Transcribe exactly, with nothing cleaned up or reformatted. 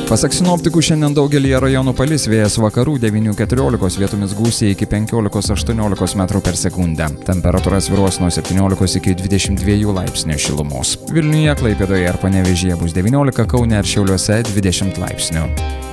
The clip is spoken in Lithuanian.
Pasak sinoptikų, šiandien daugelyje rajonų palis, vėjas vakarų devynių keturiolikos, vietomis gūsiai iki penkiolikos aštuoniolikos metrų per sekundę. Temperatūra svyruos nuo septyniolikos iki dvidešimt dviejų laipsnių šilumos. Vilniuje, Klaipėdoje ir Panevėžyje bus devyniolika, Kaune ir Šiauliuose dvidešimt laipsnių.